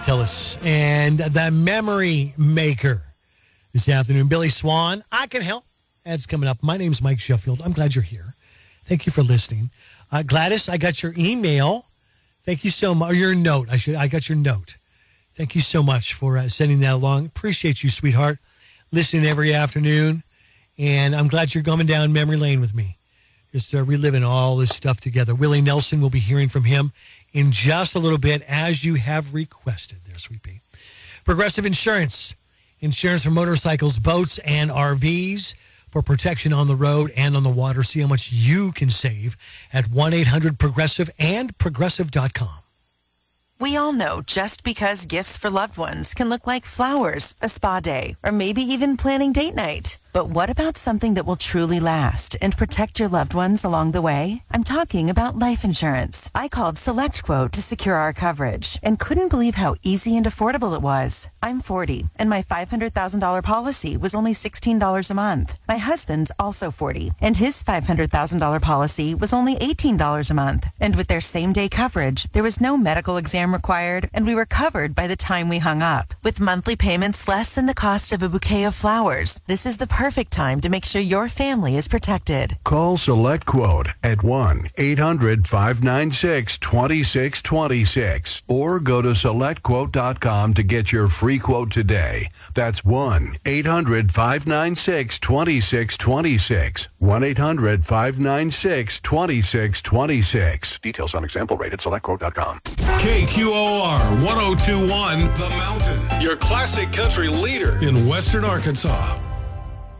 Tillis and the Memory Maker this afternoon. Billy Swan, I Can Help. That's coming up. My name's Mike Sheffield. I'm glad you're here. Thank you for listening. Gladys, I got your email. Thank you so much. Or your note. I got your note. Thank you so much for sending that along. Appreciate you, sweetheart, listening every afternoon. And I'm glad you're coming down memory lane with me. Just reliving all this stuff together. Willie Nelson, will be hearing from him in just a little bit, as you have requested there, Sweet Pea. Progressive Insurance. Insurance for motorcycles, boats, and RVs for protection on the road and on the water. See how much you can save at 1-800-PROGRESSIVE and Progressive.com. We all know just because gifts for loved ones can look like flowers, a spa day, or maybe even planning date night. But what about something that will truly last and protect your loved ones along the way? I'm talking about life insurance. I called SelectQuote to secure our coverage and couldn't believe how easy and affordable it was. I'm 40, and my $500,000 policy was only $16 a month. My husband's also 40, and his $500,000 policy was only $18 a month. And with their same-day coverage, there was no medical exam required, and we were covered by the time we hung up. With monthly payments less than the cost of a bouquet of flowers, this is the perfect time to make sure your family is protected. Call SelectQuote at 1-800-596-2626 or go to SelectQuote.com to get your free quote today. That's 1-800-596-2626. 1-800-596-2626. Details on example rate at SelectQuote.com. KQOR 1021 The Mountain, your classic country leader in Western Arkansas.